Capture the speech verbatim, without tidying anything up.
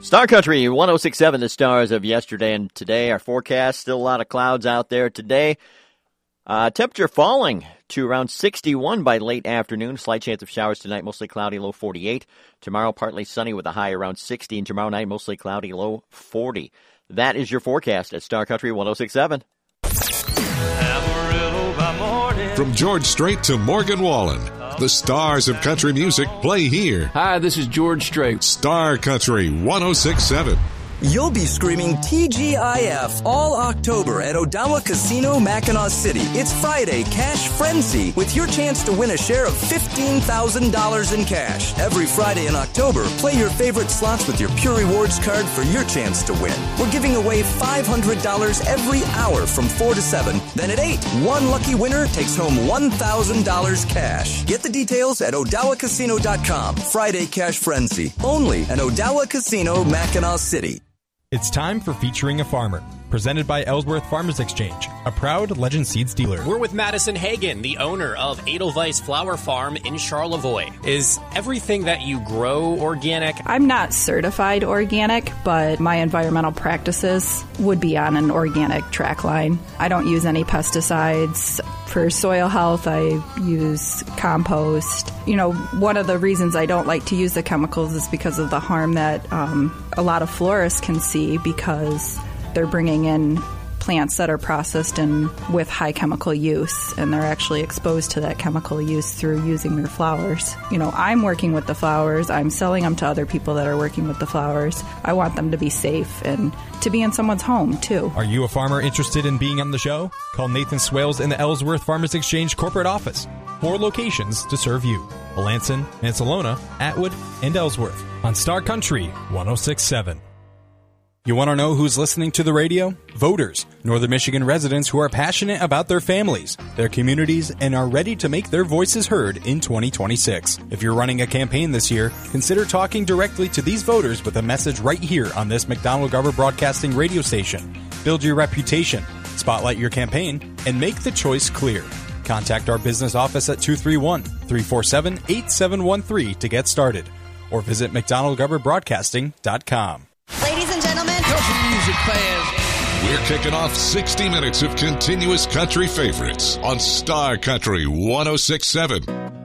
Star Country one oh six point seven, the stars of yesterday and today. Our forecast, still a lot of clouds out there today. Uh, temperature falling to around sixty-one by late afternoon. Slight chance of showers tonight, mostly cloudy, low forty-eight. Tomorrow, partly sunny with a high around sixty. And tomorrow night, mostly cloudy, low forty. That is your forecast at Star Country one oh six point seven. From George Strait to Morgan Wallen, the stars of country music play here. Hi, this is George Strait. Star Country one oh six point seven. You'll be screaming T G I F all October at Odawa Casino, Mackinac City. It's Friday Cash Frenzy with your chance to win a share of fifteen thousand dollars in cash. Every Friday in October, play your favorite slots with your Pure Rewards card for your chance to win. We're giving away five hundred dollars every hour from four to seven. Then at eight, one lucky winner takes home one thousand dollars cash. Get the details at odawa casino dot com. Friday Cash Frenzy. Only at Odawa Casino, Mackinac City. It's time for Featuring a Farmer, presented by Ellsworth Farmers Exchange, a proud Legend Seeds dealer. We're with Madison Hagen, the owner of Edelweiss Flower Farm in Charlevoix. Is everything that you grow organic? I'm not certified organic, but my environmental practices would be on an organic track line. I don't use any pesticides. For soil health, I use compost. You know, one of the reasons I don't like to use the chemicals is because of the harm that um, a lot of florists can see because they're bringing in plants that are processed and with high chemical use, and they're actually exposed to that chemical use through using their flowers. You know, I'm working with the flowers. I'm selling them to other people that are working with the flowers. I want them to be safe and to be in someone's home, too. Are you a farmer interested in being on the show? Call Nathan Swales in the Ellsworth Farmers Exchange corporate office. Four locations to serve you: Melanson, Mansalona, Atwood, and Ellsworth on Star Country one oh six point seven. You want to know who's listening to the radio? Voters, Northern Michigan residents who are passionate about their families, their communities, and are ready to make their voices heard in twenty twenty-six. If you're running a campaign this year, consider talking directly to these voters with a message right here on this McDonald Garber Broadcasting radio station. Build your reputation, spotlight your campaign, and make the choice clear. Contact our business office at two three one, three four seven, eight seven one three to get started, or visit mcdonald garber broadcasting dot com. Ladies and gentlemen, Country music fans, we're kicking off sixty minutes of continuous country favorites on Star Country one oh six point seven.